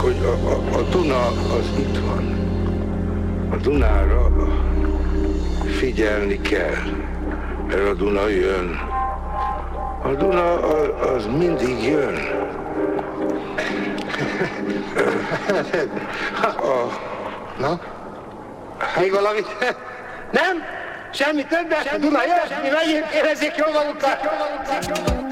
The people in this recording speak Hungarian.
hogy a Duna az itt van. A Dunára figyelni kell, mert a Duna jön. A Duna az mindig jön. Na? Még valamit? Nem? Semmi többet? A Duna jön, mi megyünk, érezzék jól magukat!